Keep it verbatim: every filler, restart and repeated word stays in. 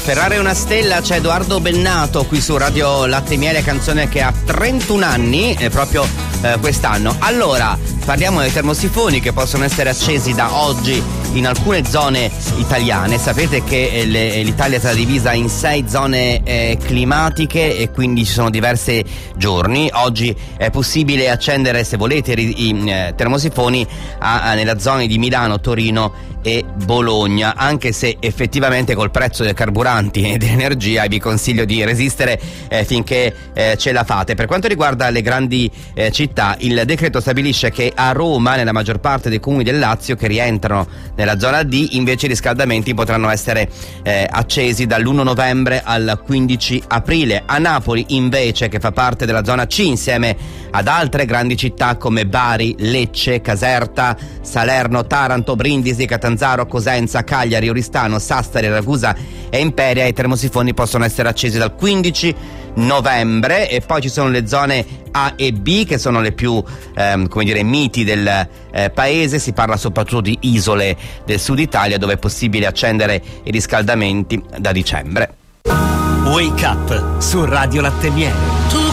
Ferrari è una stella, c'è Edoardo Bennato qui su Radio Latte e Miele, canzone che ha trentuno anni eh, proprio eh, quest'anno. Allora, parliamo dei termosifoni che possono essere accesi da oggi in alcune zone italiane. Sapete che eh, le, l'Italia è stata divisa in sei zone eh, climatiche e quindi ci sono diversi giorni. Oggi è possibile accendere, se volete, i, i eh, termosifoni a, a, nella zona di Milano, Torino e Bologna, anche se effettivamente col prezzo dei carburanti e dell'energia vi consiglio di resistere eh, finché eh, ce la fate. Per quanto riguarda le grandi eh, città, il decreto stabilisce che a Roma, nella maggior parte dei comuni del Lazio che rientrano nella zona D, invece i riscaldamenti potranno essere eh, accesi dall'primo novembre al quindici aprile. A Napoli invece, che fa parte della zona C insieme ad altre grandi città come Bari, Lecce, Caserta, Salerno, Taranto, Brindisi, Catanzaro, Cosenza, Cagliari, Oristano, Sassari, Ragusa e Imperia, i termosifoni possono essere accesi dal quindici novembre. E poi ci sono le zone A e B, che sono le più ehm, come dire miti del eh, paese. Si parla soprattutto di isole del sud Italia dove è possibile accendere i riscaldamenti da dicembre. Wake Up su Radio Latte e Miele.